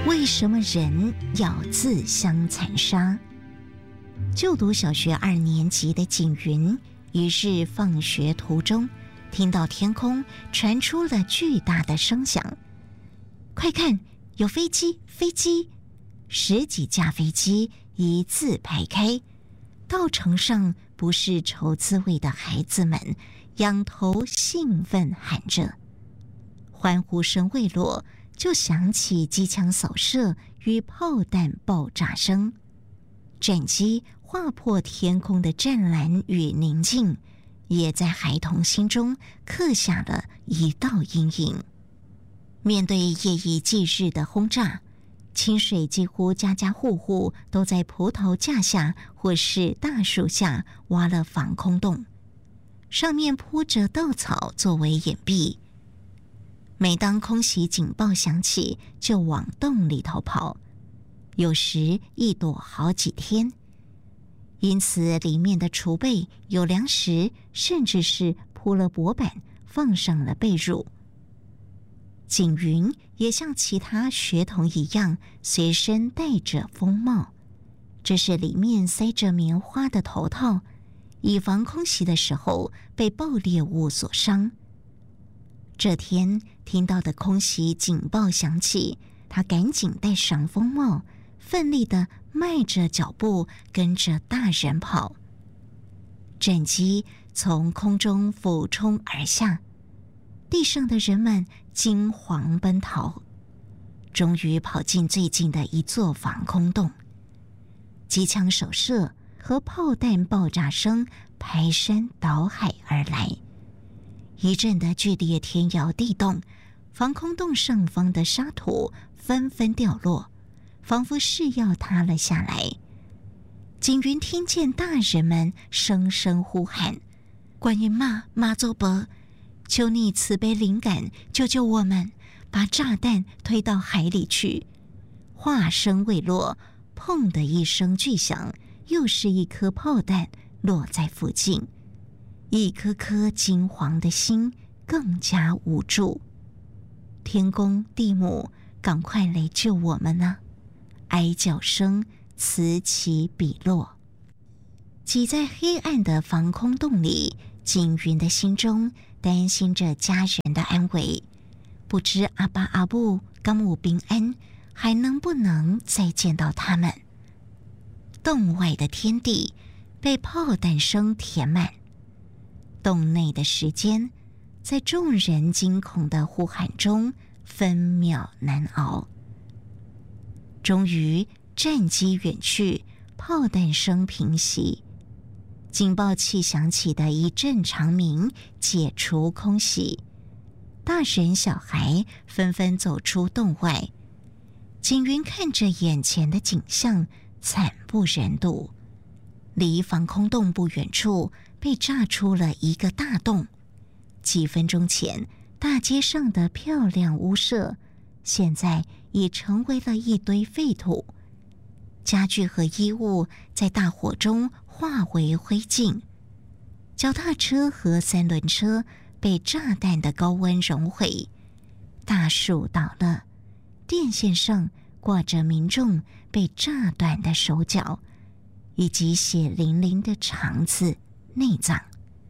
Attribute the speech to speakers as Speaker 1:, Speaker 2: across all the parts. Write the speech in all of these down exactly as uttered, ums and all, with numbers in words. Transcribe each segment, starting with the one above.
Speaker 1: 为什么人要自相残杀？就读小学二年级的景云，一日放学途中，听到天空传出了巨大的声响。快看，有飞机！飞机！十几架飞机一字排开，道场上不是愁滋味的孩子们，仰头兴奋喊着。欢呼声未落，就响起机枪扫射与炮弹爆炸声。战机划破天空的湛蓝与宁静，也在孩童心中刻下了一道阴影。面对夜以继日的轰炸，清水几乎家家户户都在葡萄架下或是大树下挖了防空洞，上面铺着稻草作为掩蔽。每当空袭警报响起，就往洞里头跑，有时一躲好几天。因此里面的储备有粮食，甚至是铺了薄板，放上了被褥。景云也像其他学童一样，随身带着风帽，这是里面塞着棉花的头套，以防空袭的时候被爆裂物所伤。这天听到的空袭警报响起，他赶紧戴上风帽，奋力地迈着脚步跟着大人跑。战机从空中俯冲而下，地上的人们惊惶奔逃，终于跑进最近的一座防空洞。机枪手射和炮弹爆炸声排山倒海而来，一阵的剧烈天摇地动，防空洞上方的沙土纷纷掉落，仿佛是要塌了下来。景云听见大人们声声呼喊：观音妈，妈祖伯，求你慈悲灵感，救救我们，把炸弹推到海里去。话声未落，砰的一声巨响，又是一颗炮弹落在附近，一颗颗惊惶的心更加无助。天公地母，赶快来救我们啊！哀叫声此起彼落。挤在黑暗的防空洞里，景云的心中担心着家人的安危，不知阿爸阿母刚武平安，还能不能再见到他们。洞外的天地被炮弹声填满，洞内的时间在众人惊恐的呼喊中分秒难熬。终于战机远去，炮弹声平息，警报器响起的一阵长鸣解除空袭，大人小孩纷纷走出洞外。景云看着眼前的景象，惨不忍睹。离防空洞不远处被炸出了一个大洞，几分钟前大街上的漂亮屋舍，现在已成为了一堆废土，家具和衣物在大火中化为灰烬，脚踏车和三轮车被炸弹的高温熔毁，大树倒了，电线上挂着民众被炸断的手脚，以及血淋淋的肠子、内脏。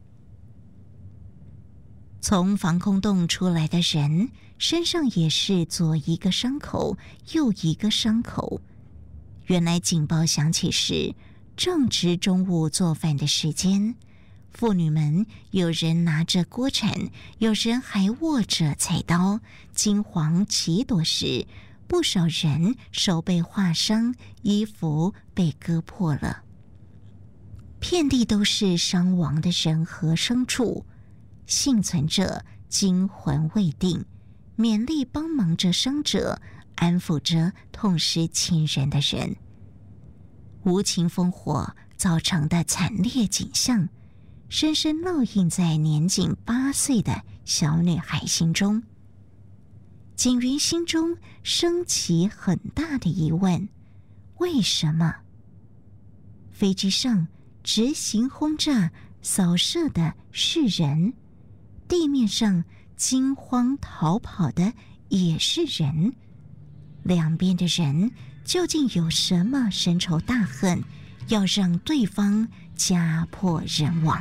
Speaker 1: 从防空洞出来的人身上也是左一个伤口，右一个伤口。原来警报响起时，正值中午做饭的时间，妇女们有人拿着锅铲，有人还握着菜刀，惊惶齐躲时，不少人手被划伤，衣服被割破了，遍地都是伤亡的人和牲畜。幸存者惊魂未定，勉力帮忙着伤者，安抚着痛失亲人的人。无情烽火造成的惨烈景象，深深烙印在年仅八岁的小女孩心中。景云心中升起很大的疑问：为什么？飞机上执行轰炸扫射的是人，地面上惊慌逃跑的也是人， 两边的人究竟有什么深仇大恨，要让对方家破人亡？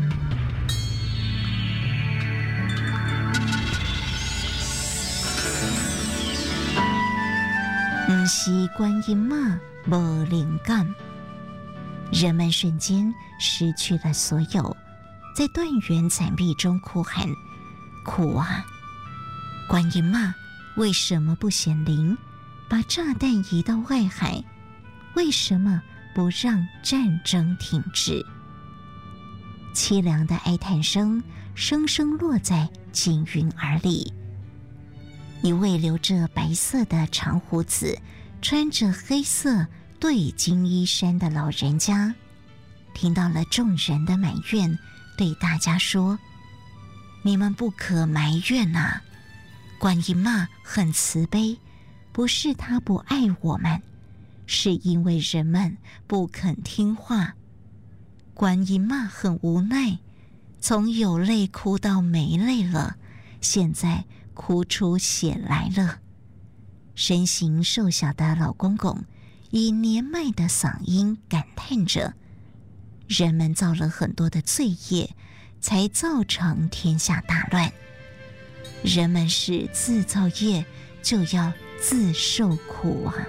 Speaker 1: 不是观音妈没灵感，人们瞬间失去了所有，在断垣残壁中哭喊：苦啊！观音妈为什么不显灵，把炸弹移到外海？为什么不让战争停止？凄凉的哀叹声声声落在金云耳里。一位留着白色的长胡子，穿着黑色对襟衣衫的老人家，听到了众人的埋怨，对大家说：你们不可埋怨啊，观音妈很慈悲，不是她不爱我们，是因为人们不肯听话。观音妈很无奈，从有泪哭到没泪了，现在哭出血来了。身形瘦小的老公公以年迈的嗓音感叹着：人们造了很多的罪业，才造成天下大乱。人们是自造业，就要自受苦啊！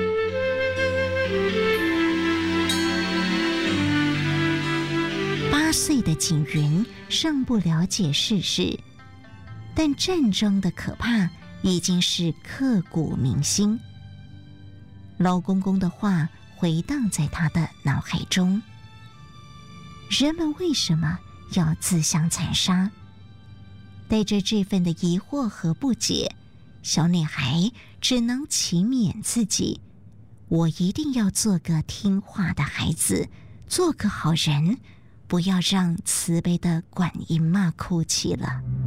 Speaker 1: 八岁的景云尚不了解世事，但战争的可怕已经是刻骨铭心。老公公的话回荡在他的脑海中：人们为什么要自相残杀？带着这份的疑惑和不解，小女孩只能勤勉自己：我一定要做个听话的孩子，做个好人，不要让慈悲的观音妈哭泣了。